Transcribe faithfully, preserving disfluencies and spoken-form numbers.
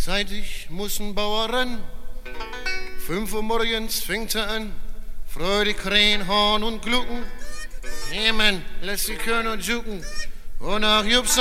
Zeitig muss ein Bauer ran, fünf Uhr morgens fängt er an, freudig krähen, Horn und Glucken. Jemand lässt die Körner jucken und nach Jups